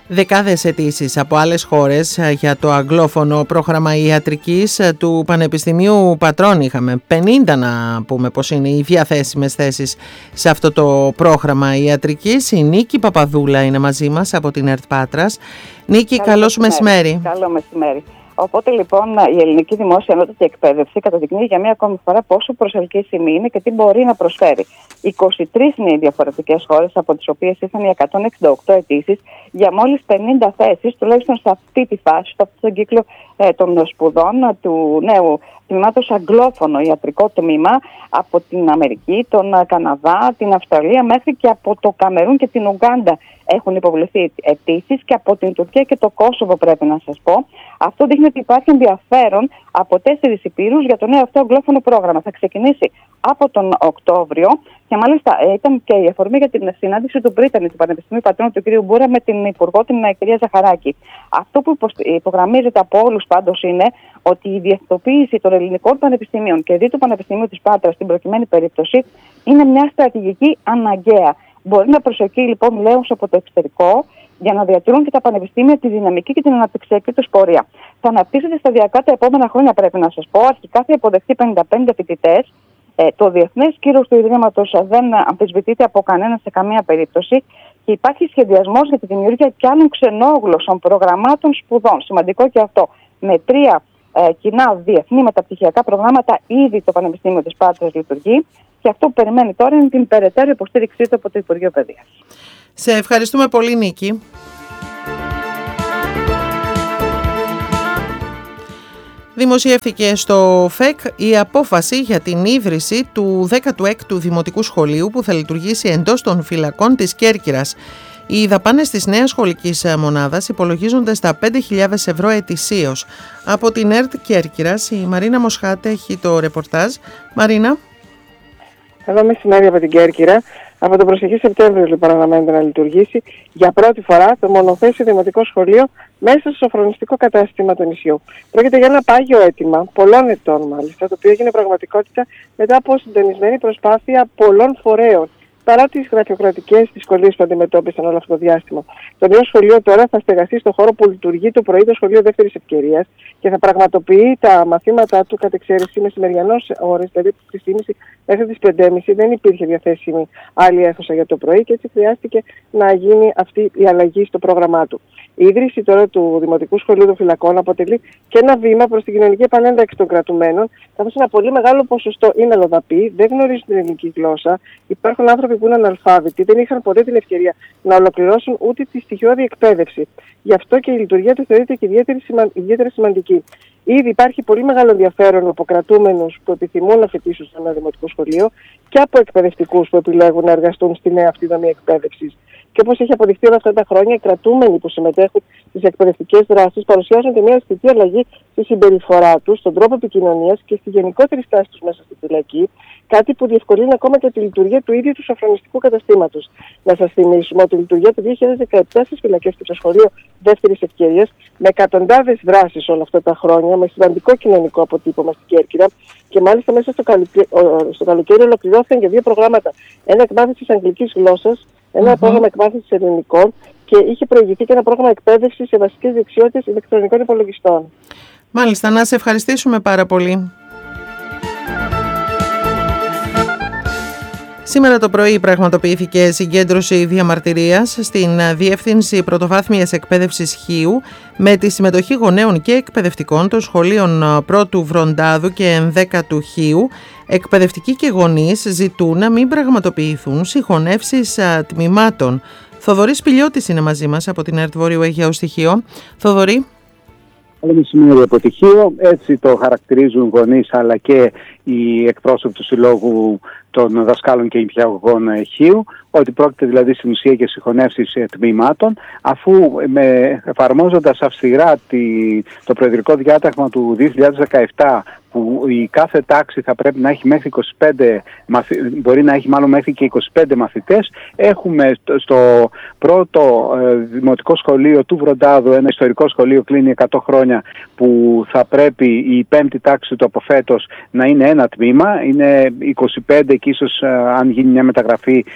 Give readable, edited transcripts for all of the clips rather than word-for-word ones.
Δεκάδες αιτήσεις από άλλες χώρες για το αγγλόφωνο πρόγραμμα ιατρικής του Πανεπιστημίου Πατρών είχαμε. 50 να πούμε πως είναι οι διαθέσιμες θέσεις σε αυτό το πρόγραμμα ιατρικής. Η Νίκη Παπαδούλα είναι μαζί μας από την ΕΡΤ Πάτρας. Νίκη, καλό σου μεσημέρι. Καλό μεσημέρι. Οπότε λοιπόν η ελληνική δημόσια ανώτατη εκπαίδευση καταδεικνύει για μία ακόμη φορά πόσο προσελκύσιμη είναι και τι μπορεί να προσφέρει. 23 είναι οι διαφορετικές χώρες, από τις οποίες ήρθαν οι 168 αιτήσεις για μόλις 50 θέσεις, τουλάχιστον σε αυτή τη φάση, σε αυτόν τον κύκλο των σπουδών του νέου τμήματος αγγλόφωνο ιατρικό τμήμα από την Αμερική, τον Καναδά, την Αυστραλία μέχρι και από το Καμερούν και την Ουγκάντα έχουν υποβληθεί αιτήσεις και από την Τουρκία και το Κόσοβο, πρέπει να σας πω. Αυτό δείχνει ότι υπάρχει ενδιαφέρον από 4 υπήρους για το νέο αυτό αγγλόφωνο πρόγραμμα. Θα ξεκινήσει από τον Οκτώβριο και μάλιστα ήταν και η αφορμή για την συνάντηση του Πρίτανη του Πανεπιστημίου Πατρών του κ. Μπούρα με την Υπουργό, την κυρία Ζαχαράκη. Αυτό που υπογραμμίζεται από όλους πάντως είναι ότι η διεθνοποίηση των ελληνικών πανεπιστημίων και δι του Πανεπιστημίου της Πάτρας στην προκειμένη περίπτωση είναι μια στρατηγική αναγκαία. Μπορεί να προσελκύει λοιπόν νέους από το εξωτερικό για να διατηρούν και τα πανεπιστήμια τη δυναμική και την αναπτυξιακή τους πορεία. Θα αναπτύσσεται σταδιακά τα επόμενα χρόνια, πρέπει να σας πω. Αρχικά θα υποδεχτεί 55 φοιτητές. Το διεθνές κύρος του Ιδρύματος δεν αμφισβητείται από κανένα σε καμία περίπτωση και υπάρχει σχεδιασμός για τη δημιουργία και άλλων ξενόγλωσσων προγραμμάτων σπουδών. Σημαντικό και αυτό. Με 3 κοινά διεθνή μεταπτυχιακά προγράμματα ήδη το Πανεπιστήμιο της Πάτρας λειτουργεί και αυτό που περιμένει τώρα είναι την περαιτέρω υποστήριξή του από το Υπουργείο Παιδείας. Σε ευχαριστούμε πολύ, Νίκη. Δημοσιεύθηκε στο ΦΕΚ η απόφαση για την ίδρυση του 16ου Δημοτικού Σχολείου που θα λειτουργήσει εντός των φυλακών της Κέρκυρας. Οι δαπάνες της νέας σχολικής μονάδας υπολογίζονται στα 5.000 ευρώ ετησίως. Από την ΕΡΤ Κέρκυρας η Μαρίνα Μοσχάτε έχει το ρεπορτάζ. Μαρίνα. Καλό μεσημέρι από την Κέρκυρα. Από τον προσεχή Σεπτέμβριο λοιπόν αναμένεται να λειτουργήσει για πρώτη φορά το μονοθέσιο δημοτικό σχολείο μέσα στο σοφρονιστικό κατάστημα του νησιού. Πρόκειται για ένα πάγιο αίτημα, πολλών ετών μάλιστα, το οποίο έγινε πραγματικότητα μετά από συντονισμένη προσπάθεια πολλών φορέων, παρά τις γραφειοκρατικές δυσκολίες που αντιμετώπισαν όλο αυτό το διάστημα. Το νέο σχολείο τώρα θα στεγαστεί στο χώρο που λειτουργεί το πρωί το σχολείο δεύτερης ευκαιρίας και θα πραγματοποιεί τα μαθήματά του κατ' εξαίρεση μεσημεριανώς ώρες, δηλαδή από τις 3.30 μέχρι τις 5.30. Δεν υπήρχε διαθέσιμη άλλη αίθουσα για το πρωί και έτσι χρειάστηκε να γίνει αυτή η αλλαγή στο πρόγραμμά του. Η ίδρυση τώρα του Δημοτικού Σχολείου των Φυλακών αποτελεί και ένα βήμα προς την κοινωνική επανένταξη των κρατουμένων, καθώς ένα πολύ μεγάλο ποσοστό είναι αλλοδαποί, δεν γνωρίζουν την ελληνική γλώσσα, υπάρχουν άνθρωποι που είναι αναλφάβητοι, δεν είχαν ποτέ την ευκαιρία να ολοκληρώσουν ούτε τη στοιχειώδη εκπαίδευση. Γι' αυτό και η λειτουργία του θεωρείται και ιδιαίτερα σημαντική. Ήδη υπάρχει πολύ μεγάλο ενδιαφέρον από κρατούμενους που επιθυμούν να φοιτήσουν σε ένα δημοτικό σχολείο και από εκπαιδευτικούς που επιλέγουν να εργαστούν στη νέα αυτή δομή εκπαίδευσης. Και όπως έχει αποδειχθεί όλα αυτά τα χρόνια, οι κρατούμενοι που συμμετέχουν στις εκπαιδευτικές δράσεις παρουσιάζουν και μια αισθητή αλλαγή στη συμπεριφορά τους, στον τρόπο επικοινωνίας και στη γενικότερη στάση τους μέσα στη φυλακή, κάτι που διευκολύνει ακόμα και τη λειτουργία του ίδιου του σοφρονιστικού καταστήματος. Να σας θυμίσουμε ότι η λειτουργία του 2017 στις φυλακές και στο σχολείο δεύτερης ευκαιρίας, με εκατοντάδες δράσεις όλα αυτά τα χρόνια, με σημαντικό κοινωνικό αποτύπωμα στην Κέρκυρα και μάλιστα μέσα στο καλοκαίρι ολοκληρώθηκαν και 2 προγράμματα. Ένα εκμάθησης αγγλικής γλώσσας, ένα πρόγραμμα εκμάθησης ελληνικών και είχε προηγηθεί και ένα πρόγραμμα εκπαίδευσης σε βασικές δεξιότητες ηλεκτρονικών υπολογιστών. Μάλιστα, να σε ευχαριστήσουμε πάρα πολύ. Σήμερα το πρωί πραγματοποιήθηκε συγκέντρωση διαμαρτυρίας στην Διεύθυνση Πρωτοβάθμιας Εκπαίδευσης Χίου με τη συμμετοχή γονέων και εκπαιδευτικών των σχολείων πρώτου Βροντάδου και 11ου Χίου. Εκπαιδευτικοί και γονείς ζητούν να μην πραγματοποιηθούν συγχωνεύσεις τμήματων. Θοδωρής Πηλιώτης είναι μαζί μας από την ΕΡΤ Βόρειο Αιγαίου Στοιχείο. Θοδωρή. Καλό μεσημέρι από Τυχείο. Έτσι το χαρακτηρίζουν γονείς αλλά και οι εκπρόσωποι του Συλλόγου των Δασκάλων και Νηπιαγωγών Χίου, ότι πρόκειται δηλαδή στην ουσία για συγχωνεύσεις τμήματων, αφού εφαρμόζοντας αυστηρά το προεδρικό διάταγμα του 2017, που η κάθε τάξη θα πρέπει να έχει μέχρι 25, μπορεί να έχει μάλλον μέχρι και 25 μαθητές, έχουμε στο πρώτο δημοτικό σχολείο του Βροντάδου, ένα ιστορικό σχολείο, κλείνει 100 χρόνια, που θα πρέπει η 5η τάξη του από φέτος να είναι ένα τμήμα, είναι 25 και ίσως αν γίνει μια μεταγραφή υπολογίζεται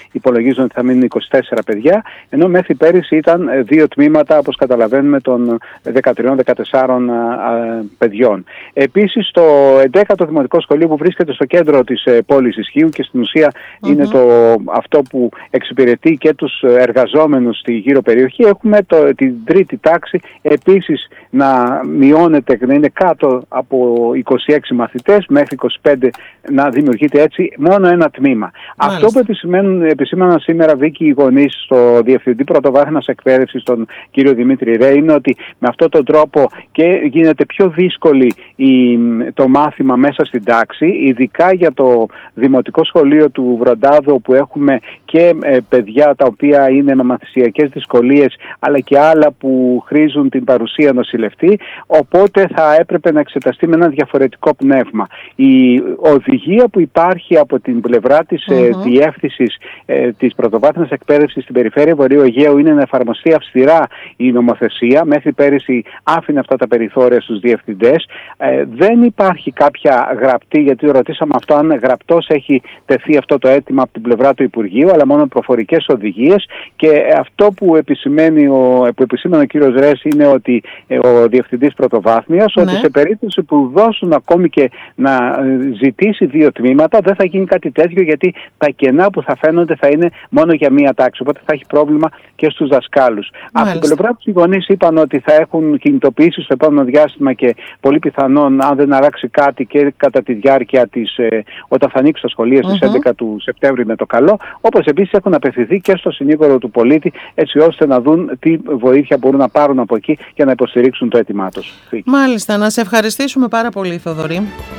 υπολογίζουν ότι θα μείνουν 24 παιδιά, ενώ μέχρι πέρυσι ήταν 2 τμήματα, όπως καταλαβαίνουμε, των 13-14 παιδιών. Επίσης, το 11ο Δημοτικό Σχολείο που βρίσκεται στο κέντρο της πόλης Ισχύου και στην ουσία είναι αυτό που εξυπηρετεί και τους εργαζόμενους στη γύρω περιοχή, έχουμε την τρίτη τάξη επίσης να μειώνεται, να είναι κάτω από 26 μαθητές μέχρι 25, να δημιουργείται έτσι μόνο ένα τμήμα. Αυτό που επισήμαναν σήμερα, Βίκη, οι γονείς στο Διευθυντή Πρωτοβάθμιας Εκπαίδευσης, τον κύριο Δημήτρη Ρέ, είναι ότι με αυτόν τον τρόπο και γίνεται πιο δύσκολη το μάθημα μέσα στην τάξη, ειδικά για το Δημοτικό Σχολείο του Βροντάδου, όπου έχουμε και παιδιά τα οποία είναι με μαθησιακές δυσκολίες, αλλά και άλλα που χρήζουν την παρουσία νοσηλευτή, οπότε θα έπρεπε να εξεταστεί με ένα διαφορετικό πνεύμα. Η οδηγία που υπάρχει από την πλευρά της διεύθυνσης της πρωτοβάθμιας εκπαίδευσης στην περιφέρεια Βορείου Αιγαίου είναι να εφαρμοστεί αυστηρά η νομοθεσία. Μέχρι πέρυσι άφηνε αυτά τα περιθώρια στους διευθυντές. Δεν υπάρχει κάποια γραπτή, γιατί ρωτήσαμε αυτό, αν γραπτός έχει τεθεί αυτό το αίτημα από την πλευρά του Υπουργείου, αλλά μόνο προφορικές οδηγίες, και αυτό που επισημαίνει ο κύριος Ρες είναι ότι ο Διευθυντής Πρωτοβάθμιας, ότι σε περίπτωση που δώσουν ακόμη και να ζητήσει 2 τμήματα, δεν θα γίνει κάτι τέτοιο, γιατί τα κενά που θα φαίνονται θα είναι μόνο για μία τάξη, οπότε θα έχει πρόβλημα και στους δασκάλους. Από την πλευρά του οι γονείς είπαν ότι θα έχουν κινητοποιήσει στο επόμενο διάστημα και πολύ πιθανόν, αν δεν αλλάξει κάτι, και κατά τη διάρκεια όταν θα ανοίξουν τα σχολεία στις 11 του Σεπτέμβρη με το καλό, όπως επίσης έχουν απευθυνθεί και στο συνήγορο του πολίτη, έτσι ώστε να δουν τι βοήθεια μπορούν να πάρουν από εκεί και να υποστηρίξουν το αίτημά τους. Μάλιστα, να σε ευχαριστήσουμε πάρα πολύ, Θοδωρή.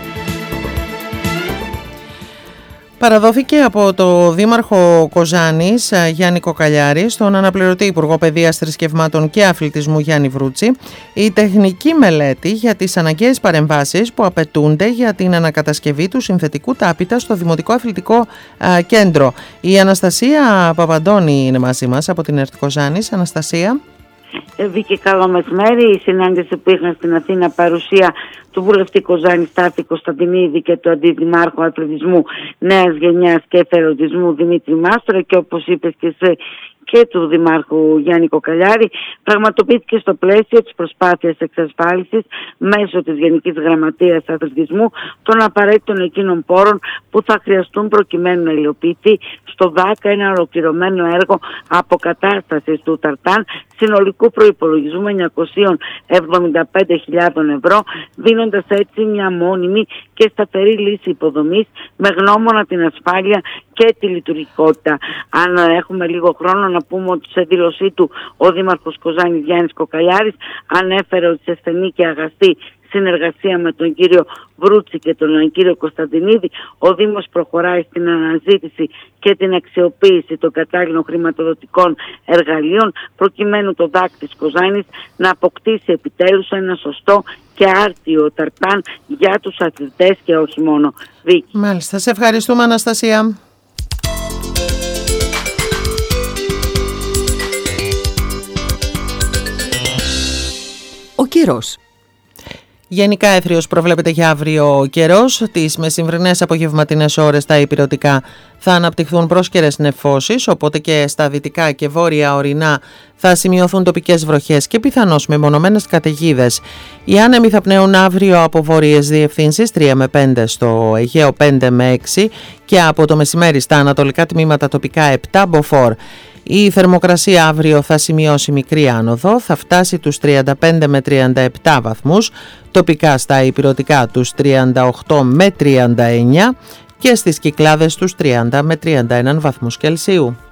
Παραδόθηκε από το Δήμαρχο Κοζάνης Γιάννη Κοκαλιάρη στον αναπληρωτή Υπουργό Παιδείας, Θρησκευμάτων και Αθλητισμού Γιάννη Βρούτση η τεχνική μελέτη για τις αναγκαίες παρεμβάσεις που απαιτούνται για την ανακατασκευή του συνθετικού τάπητα στο Δημοτικό Αθλητικό Κέντρο. Η Αναστασία Παπαντώνη είναι μαζί μας από την ΕΡΤ Κοζάνης. Αναστασία. Βίκη, καλό μεσημέρι. Η συνάντηση που είχαν στην Αθήνα παρουσία του βουλευτή Κοζάνη Στάθη Κωνσταντινίδη και του Αντιδημάρχου Αθλητισμού Νέας Γενιάς και Εθελοντισμού Δημήτρη Μάστορα, και όπως είπες και εσύ, και του Δημάρχου Γιάννη Κοκαλιάρη, πραγματοποιήθηκε στο πλαίσιο της προσπάθειας εξασφάλισης μέσω της Γενικής Γραμματείας Αθλητισμού των απαραίτητων εκείνων πόρων που θα χρειαστούν προκειμένου να υλοποιηθεί στο ΔΑΚΑ ένα ολοκληρωμένο έργο αποκατάστασης του Ταρτάν συνολικού προϋπολογισμού 975.000 ευρώ, δίνοντας έτσι μια μόνιμη και σταθερή λύση υποδομής με γνώμονα την ασφάλεια και τη λειτουργικότητα. Αν έχουμε λίγο χρόνο, να πούμε ότι σε δήλωσή του ο Δήμαρχος Κοζάνης Γιάννης Κοκαλιάρης ανέφερε ότι σε στενή και αγαστή συνεργασία με τον κύριο Βρούτση και τον κύριο Κωνσταντινίδη, ο Δήμος προχωράει στην αναζήτηση και την αξιοποίηση των κατάλληλων χρηματοδοτικών εργαλείων, προκειμένου το ΔΑΚ της Κοζάνης να αποκτήσει επιτέλους ένα σωστό και άρτιο ταρτάν για τους αθλητές και όχι μόνο. Βίκη. Μάλιστα, σε ευχαριστούμε, Αναστασία. Ο καιρός. Γενικά έθριος προβλέπεται για αύριο ο καιρός. Τις μεσημβρινές απογευματινές ώρες στα ηπειρωτικά θα αναπτυχθούν πρόσκαιρες νεφώσεις, οπότε και στα δυτικά και βόρεια ορεινά θα σημειωθούν τοπικές βροχές και πιθανώς μεμονωμένες καταιγίδες. Οι άνεμοι θα πνέουν αύριο από βόρειες διευθύνσεις 3 με 5 στο Αιγαίο, 5 με 6 και από το μεσημέρι στα ανατολικά τμήματα τοπικά 7 μποφόρ. Η θερμοκρασία αύριο θα σημειώσει μικρή άνοδο, θα φτάσει τους 35 με 37 βαθμούς, τοπικά στα ηπειρωτικά τους 38 με 39 και στις Κυκλάδες τους 30 με 31 βαθμούς Κελσίου.